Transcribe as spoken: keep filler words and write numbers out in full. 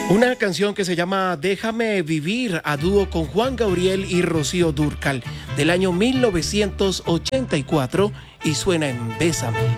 Una canción que se llama Déjame Vivir, a dúo con Juan Gabriel y Rocío Dúrcal, del año mil novecientos ochenta y cuatro, y suena en Bésame.